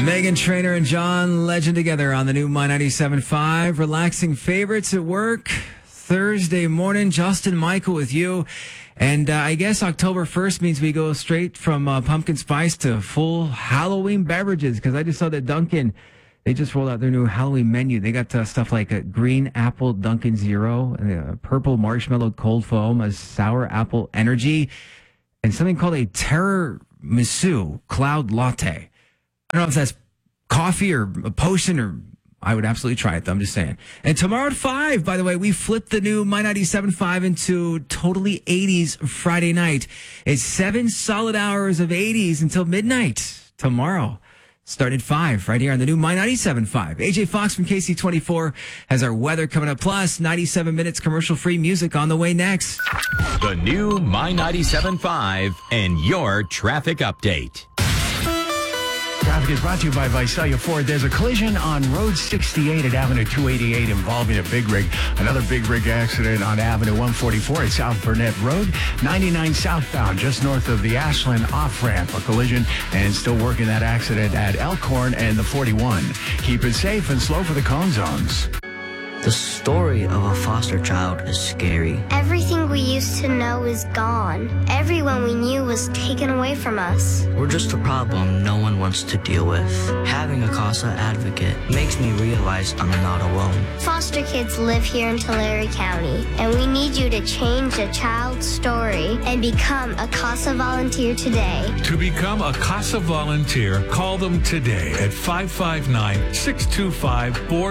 Megan Trainor and John Legend together on the new My 97.5. Relaxing favorites at work. Thursday morning, Justin Michael with you. And I guess October 1st means we go straight from pumpkin spice to full Halloween beverages. Because I just saw that Dunkin', they just rolled out their new Halloween menu. They got stuff like a green apple Dunkin' Zero, a purple marshmallow cold foam, a sour apple energy, and something called a tiramisu cloud latte. I don't know if that's coffee or a potion, or I would absolutely try it, though. I'm just saying. And tomorrow at 5, by the way, we flipped the new My 97.5 into totally 80s Friday night. It's 7 solid hours of 80s until midnight tomorrow. Starting at 5 right here on the new My 97.5. AJ Fox from KC24 has our weather coming up. Plus, 97 minutes commercial-free music on the way next. The new My 97.5 and your traffic update. Traffic is brought to you by Visalia Ford. There's a collision on Road 68 at Avenue 288 involving a big rig. Another big rig accident on Avenue 144 at South Burnett Road. 99 southbound, just north of the Ashland off-ramp. A collision and still working that accident at Elkhorn and the 41. Keep it safe and slow for the cone zones. The story of a foster child is scary. Everything we used to know is gone. Everyone we knew was taken away from us. We're just a problem no one wants to deal with. Having a CASA advocate makes me realize I'm not alone. Foster kids live here in Tulare County, and we need you to change a child's story and become a CASA volunteer today. To become a CASA volunteer, call them today at 559-625-4